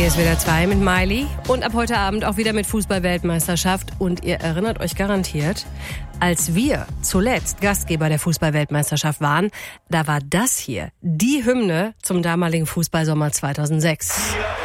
Hier ist wieder 2 mit Miley und ab heute Abend auch wieder mit Fußball-Weltmeisterschaft. Und ihr erinnert euch garantiert, als wir zuletzt Gastgeber der Fußball-Weltmeisterschaft waren, da war das hier die Hymne zum damaligen Fußballsommer 2006.